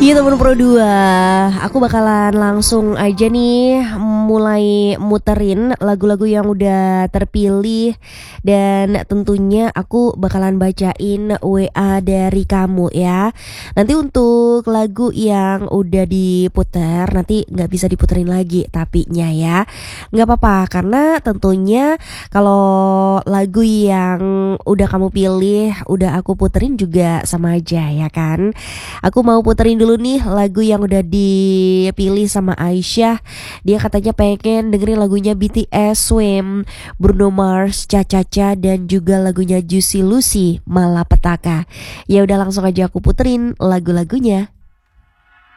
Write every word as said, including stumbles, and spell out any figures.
Iya temen Pro dua, aku bakalan langsung aja nih mulai muterin lagu-lagu yang udah terpilih. Dan tentunya aku bakalan bacain W A dari kamu ya. Nanti untuk lagu yang udah diputer nanti gak bisa diputerin lagi tapinya ya. Gak apa-apa karena tentunya kalau lagu yang udah kamu pilih udah aku puterin juga sama aja ya kan. Aku mau puterin dulu nih lagu yang udah dipilih sama Aisyah. Dia katanya pengen dengerin lagunya B T S Swim, Bruno Mars, Cha Cha Cha, dan juga lagunya Juicy Lucy, Malapetaka. Ya udah langsung aja aku puterin lagu-lagunya.